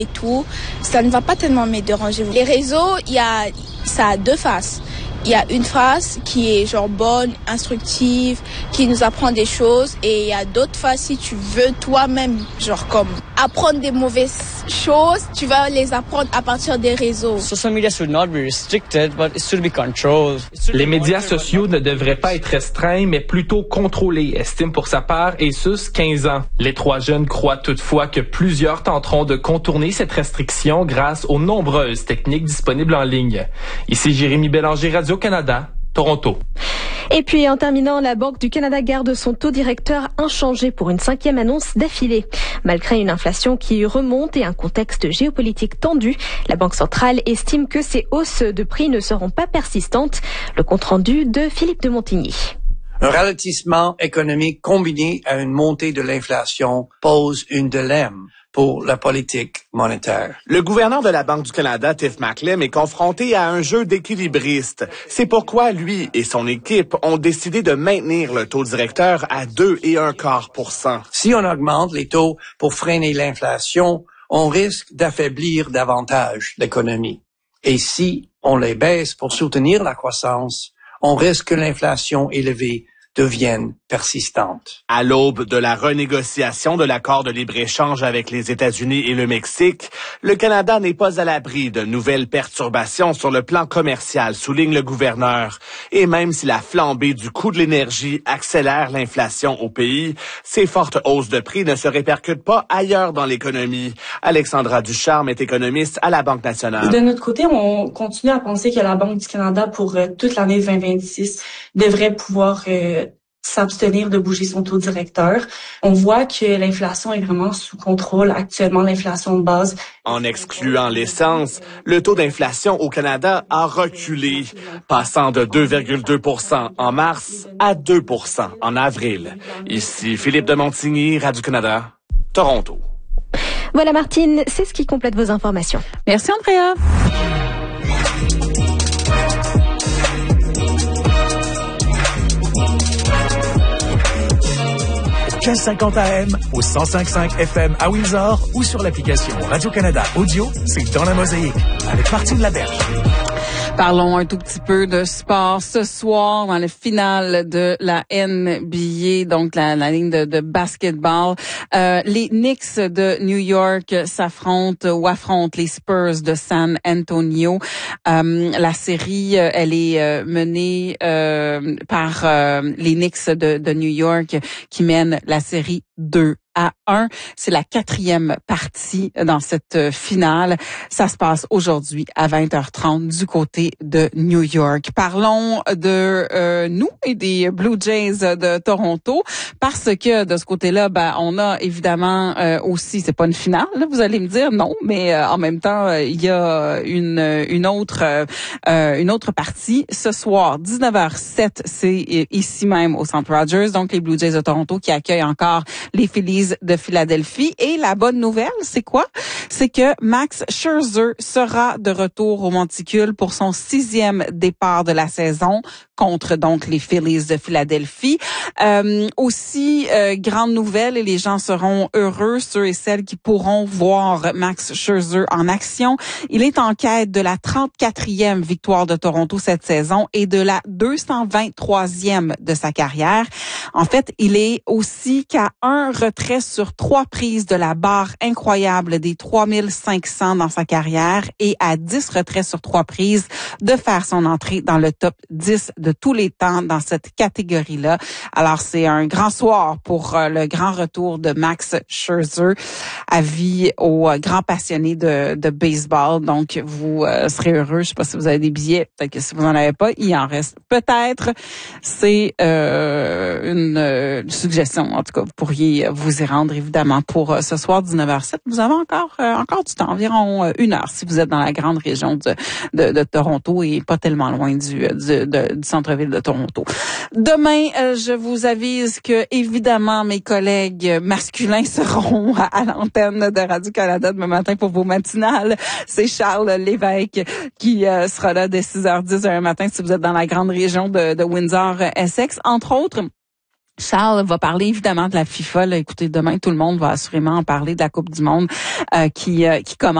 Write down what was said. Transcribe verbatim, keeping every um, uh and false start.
et tout, ça ne va pas tellement me déranger. Les réseaux, il y a, ça a deux faces. Il y a une face qui est genre bonne, instructive, qui nous apprend des choses, et il y a d'autres faces si tu veux toi-même, genre comme apprendre des mauvaises choses, tu vas les apprendre à partir des réseaux. Social media should not be restricted, but it should be controlled. Les médias sociaux ne devraient pas être restreints, mais plutôt contrôlés, estime pour sa part Asus, quinze ans. Les trois jeunes croient toutefois que plusieurs tenteront de contourner cette restriction grâce aux nombreuses techniques disponibles en ligne. Ici Jérémy Bélanger, Radio-Canada, Toronto. Et puis, en terminant, la Banque du Canada garde son taux directeur inchangé pour une cinquième annonce d'affilée. Malgré une inflation qui remonte et un contexte géopolitique tendu, la Banque centrale estime que ces hausses de prix ne seront pas persistantes. Le compte-rendu de Philippe de Montigny. Un ralentissement économique combiné à une montée de l'inflation pose un dilemme pour la politique monétaire. Le gouverneur de la Banque du Canada, Tiff Macklem, est confronté à un jeu d'équilibristes. C'est pourquoi lui et son équipe ont décidé de maintenir le taux directeur à deux virgule un quart pour cent. Si on augmente les taux pour freiner l'inflation, on risque d'affaiblir davantage l'économie. Et si on les baisse pour soutenir la croissance, on risque que l'inflation élevée deviennent persistantes. À l'aube de la renégociation de l'accord de libre-échange avec les États-Unis et le Mexique, le Canada n'est pas à l'abri de nouvelles perturbations sur le plan commercial, souligne le gouverneur. Et même si la flambée du coût de l'énergie accélère l'inflation au pays, ces fortes hausses de prix ne se répercutent pas ailleurs dans l'économie. Alexandra Ducharme est économiste à la Banque nationale. De notre côté, on continue à penser que la Banque du Canada, pour euh, toute l'année vingt vingt-six, devrait pouvoir euh, s'abstenir de bouger son taux directeur. On voit que l'inflation est vraiment sous contrôle actuellement, l'inflation de base. En excluant l'essence, le taux d'inflation au Canada a reculé, passant de deux virgule deux pour cent en mars à deux pour cent en avril. Ici Philippe de Montigny, Radio-Canada, Toronto. Voilà Martine, c'est ce qui complète vos informations. Merci Andrea. quinze cinquante A M au cent cinq virgule cinq F M à Windsor ou sur l'application Radio-Canada Audio, c'est dans la mosaïque avec Martine Laberge. Parlons un tout petit peu de sport ce soir dans le finale de la N B A, donc la, la ligne de, de basketball. Euh, les Knicks de New York s'affrontent ou affrontent les Spurs de San Antonio. Euh, la série, elle est euh, menée euh, par euh, les Knicks de, de New York qui mènent la série deux à un. C'est la quatrième partie dans cette finale. Ça se passe aujourd'hui à vingt heures trente du côté de New York. Parlons de euh, nous et des Blue Jays de Toronto parce que de ce côté-là, ben on a évidemment euh, aussi, c'est pas une finale, là, vous allez me dire non, mais euh, en même temps euh, il y a une une autre euh, une autre partie ce soir dix-neuf heures sept, c'est ici même au Centre Rogers, donc les Blue Jays de Toronto qui accueillent encore les Phillies de Philadelphie. Et la bonne nouvelle, c'est quoi? C'est que Max Scherzer sera de retour au monticule pour son sixième départ de la saison contre donc les Phillies de Philadelphie. Euh, aussi, euh, grande nouvelle, et les gens seront heureux, ceux et celles qui pourront voir Max Scherzer en action. Il est en quête de la trente-quatrième victoire de Toronto cette saison et de la deux cent vingt-troisième de sa carrière. En fait, il est aussi qu'à un retrait sur trois prises de la barre incroyable des trois mille cinq cents dans sa carrière et à dix retraits sur trois prises de faire son entrée dans le top dix de tous les temps dans cette catégorie-là. Alors, c'est un grand soir pour euh, le grand retour de Max Scherzer. Avis aux euh, grands passionnés de, de baseball. Donc, vous euh, serez heureux. Je sais pas si vous avez des billets. Peut-être que si vous en avez pas, il en reste peut-être. C'est euh, une, euh, une suggestion. En tout cas, vous pourriez vous y rendre, évidemment, pour euh, ce soir, dix-neuf heures sept. Vous avez encore euh, encore du temps, environ euh, une heure, si vous êtes dans la grande région de, de, de Toronto et pas tellement loin du, du, de, du centre-ville de Toronto. Demain, euh, je vous avise que, évidemment, mes collègues masculins seront à, à l'antenne de Radio-Canada demain matin pour vos matinales. C'est Charles Lévesque qui euh, sera là dès six heures dix demain matin si vous êtes dans la grande région de, de Windsor-Essex. Entre autres, Charles va parler évidemment de la FIFA. Là. Écoutez, demain, tout le monde va assurément en parler de la Coupe du monde euh, qui, euh, qui commence.